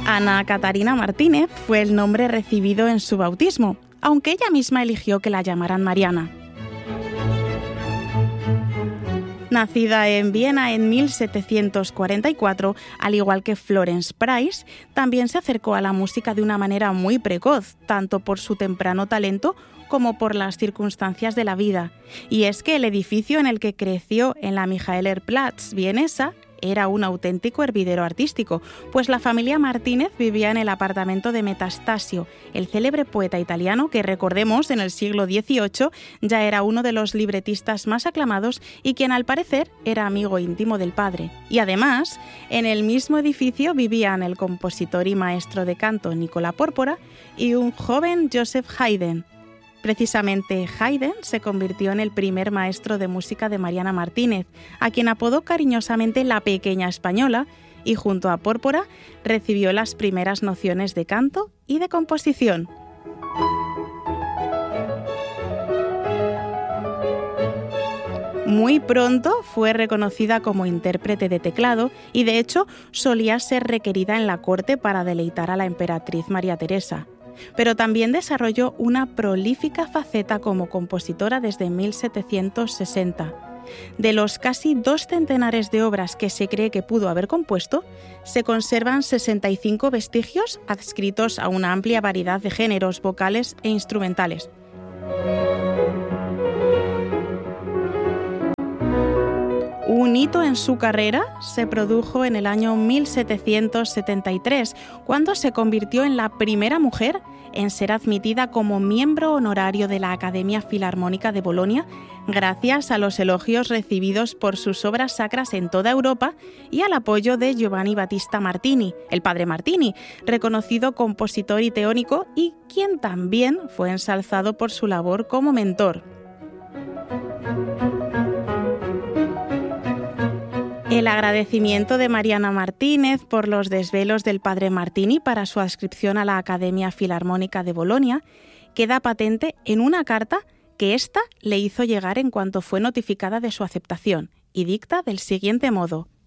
Ana Catarina Martínez fue el nombre recibido en su bautismo, aunque ella misma eligió que la llamaran Mariana. Nacida en Viena en 1744, al igual que Florence Price, también se acercó a la música de una manera muy precoz, tanto por su temprano talento como por las circunstancias de la vida. Y es que el edificio en el que creció, en la Michaelerplatz vienesa, era un auténtico hervidero artístico, pues la familia Martínez vivía en el apartamento de Metastasio, el célebre poeta italiano que, recordemos, en el siglo XVIII ya era uno de los libretistas más aclamados y quien al parecer era amigo íntimo del padre. Y además, en el mismo edificio vivían el compositor y maestro de canto Nicola Pórpora y un joven Joseph Haydn. Precisamente Haydn se convirtió en el primer maestro de música de Mariana Martínez, a quien apodó cariñosamente la Pequeña Española, y junto a Pórpora recibió las primeras nociones de canto y de composición. Muy pronto fue reconocida como intérprete de teclado y de hecho solía ser requerida en la corte para deleitar a la emperatriz María Teresa. Pero también desarrolló una prolífica faceta como compositora desde 1760. De los casi 2 centenares de obras que se cree que pudo haber compuesto, se conservan 65 vestigios adscritos a una amplia variedad de géneros vocales e instrumentales. Un hito en su carrera se produjo en el año 1773, cuando se convirtió en la primera mujer en ser admitida como miembro honorario de la Academia Filarmónica de Bolonia, gracias a los elogios recibidos por sus obras sacras en toda Europa y al apoyo de Giovanni Battista Martini, el padre Martini, reconocido compositor y teórico y quien también fue ensalzado por su labor como mentor. El agradecimiento de Mariana Martínez por los desvelos del padre Martini para su adscripción a la Academia Filarmónica de Bolonia queda patente en una carta que ésta le hizo llegar en cuanto fue notificada de su aceptación, y dicta del siguiente modo: